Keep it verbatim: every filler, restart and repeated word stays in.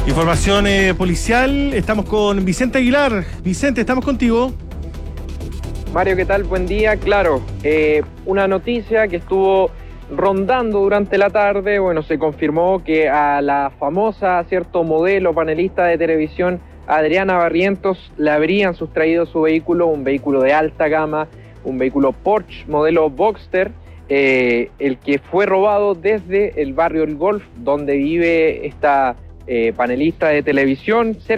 Información eh, policial, estamos con Vicente Aguilar. Vicente, estamos contigo. Mario, ¿qué tal? Buen día. Claro, eh, una noticia que estuvo rondando durante la tarde. Bueno, se confirmó que a la famosa, cierto modelo panelista de televisión Adriana Barrientos le habrían sustraído su vehículo, un vehículo de alta gama, un vehículo Porsche modelo Boxster, eh, el que fue robado desde el barrio El Golf, donde vive esta eh, panelista de televisión, cerca